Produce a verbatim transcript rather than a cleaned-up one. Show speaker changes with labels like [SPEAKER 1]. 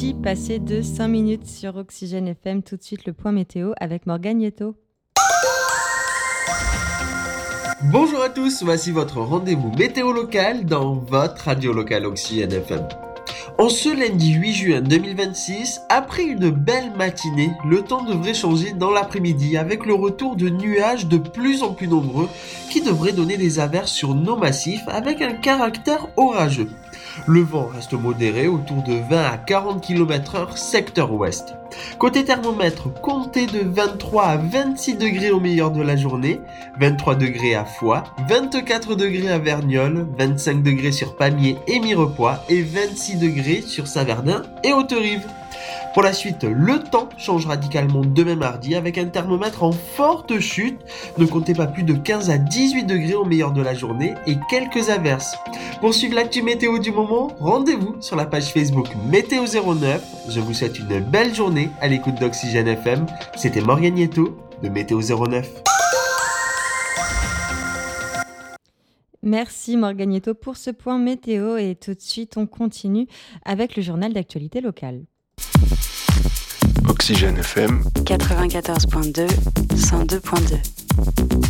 [SPEAKER 1] Passé de cinq minutes sur Oxygène F M, tout de suite le point météo avec Morgane Yetto.
[SPEAKER 2] Bonjour à tous, voici votre rendez-vous météo local dans votre radio locale Oxygène F M. En ce lundi huit juin deux mille vingt-six, après une belle matinée, le temps devrait changer dans l'après-midi avec le retour de nuages de plus en plus nombreux qui devraient donner des averses sur nos massifs avec un caractère orageux. Le vent reste modéré autour de vingt à quarante kilomètres heure secteur ouest. Côté thermomètre, comptez de vingt-trois à vingt-six degrés au meilleur de la journée, vingt-trois degrés à Foix, vingt-quatre degrés à Verniolle, vingt-cinq degrés sur Pamiers et Mirepoix et vingt-six degrés sur Saverdin et Haute-Rive. Pour la suite, le temps change radicalement demain mardi avec un thermomètre en forte chute. Ne comptez pas plus de quinze à dix-huit degrés au meilleur de la journée et quelques averses. Pour suivre l'actu météo du moment, rendez-vous sur la page Facebook Météo zéro neuf. Je vous souhaite une belle journée à l'écoute d'Oxygène F M. C'était Morgane Yetto de Météo zéro neuf.
[SPEAKER 1] Merci Morgane Yetto pour ce point météo et tout de suite on continue avec le journal d'actualité locale.
[SPEAKER 3] Oxygène F M
[SPEAKER 4] quatre-vingt-quatorze virgule deux, cent deux virgule deux.